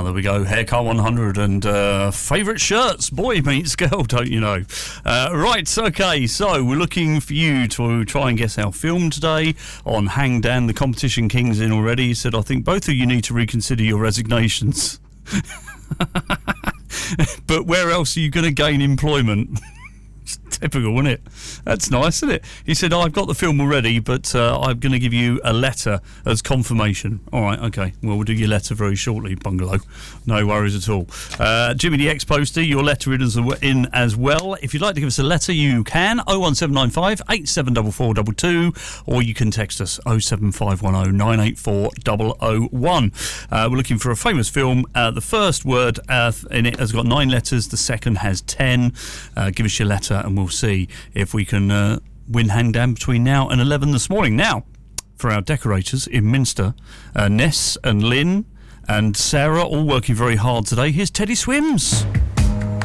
There we go. Haircut 100 and favourite shirts. Boy meets girl, don't you know? Right, okay, so we're looking for you to try and guess our film today on Hang Dan. The competition king's in already. He said, I think both of you need to reconsider your resignations. But where else are you going to gain employment? It's typical, isn't it? That's nice, isn't it? He said, I've got the film already, but I'm going to give you a letter as confirmation. All right, okay. Well, we'll do your letter very shortly, Bungalow. No worries at all. Jimmy the Ex-Poster, your letter in as well. If you'd like to give us a letter, you can. 01795 874422, or you can text us 07510 984 001. We're looking for a famous film. The first word in it has got 9 letters. The second has 10. Give us your letter and we'll see if we can win Hang Dan between now and 11 this morning. Now, for our decorators in Minster, Ness and Lynn and Sarah, all working very hard today, here's Teddy Swims.